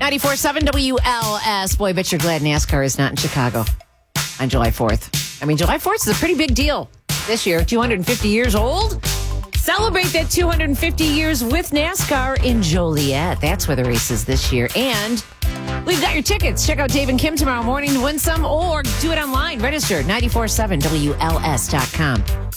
94.7 WLS. Boy, bet you're glad NASCAR is not in Chicago on July 4th. I mean, July 4th is a pretty big deal this year. 250 years old. Celebrate that 250 years with NASCAR in Joliet. That's where the race is this year. And we've got your tickets. Check out Dave and Kim tomorrow morning to win some, or do it online. Register 94.7WLS.com.